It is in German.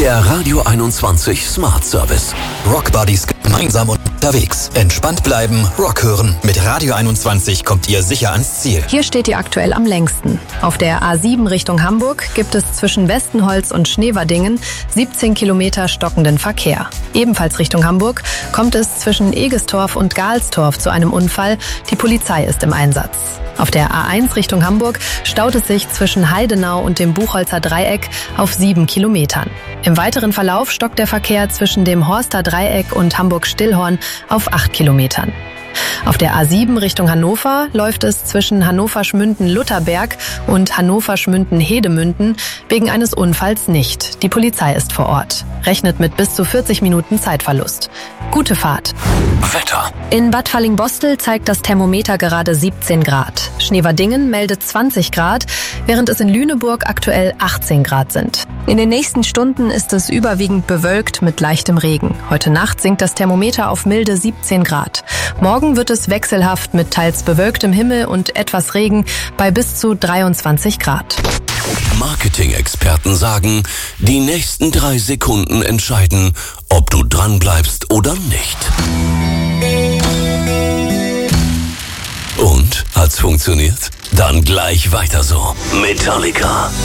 Der Radio 21 Smart Service. Rock Buddies gemeinsam unterwegs. Entspannt bleiben, Rock hören. Mit Radio 21 kommt ihr sicher ans Ziel. Hier steht ihr aktuell am längsten. Auf der A7 Richtung Hamburg gibt es zwischen Westenholz und Schneverdingen 17 Kilometer stockenden Verkehr. Ebenfalls Richtung Hamburg kommt es zwischen Egestorf und Galstorf zu einem Unfall. Die Polizei ist im Einsatz. Auf der A1 Richtung Hamburg staut es sich zwischen Heidenau und dem Buchholzer Dreieck auf 7 Kilometern. Im weiteren Verlauf stockt der Verkehr zwischen dem Horster Dreieck und Hamburg-Stillhorn auf 8 Kilometern. Auf der A7 Richtung Hannover läuft es zwischen Hannover-Schmünden-Lutherberg und Hannover-Schmünden-Hedemünden wegen eines Unfalls nicht. Die Polizei ist vor Ort. Rechnet mit bis zu 40 Minuten Zeitverlust. Gute Fahrt. Wetter. In Bad Fallingbostel zeigt das Thermometer gerade 17 Grad. Schneverdingen meldet 20 Grad, während es in Lüneburg aktuell 18 Grad sind. In den nächsten Stunden ist es überwiegend bewölkt mit leichtem Regen. Heute Nacht sinkt das Thermometer auf milde 17 Grad. Morgen wird es wechselhaft mit teils bewölktem Himmel und etwas Regen bei bis zu 23 Grad. Marketing-Experten sagen, die nächsten 3 Sekunden entscheiden, ob du dranbleibst oder nicht. Und? Hat's funktioniert? Dann gleich weiter so. Metallica.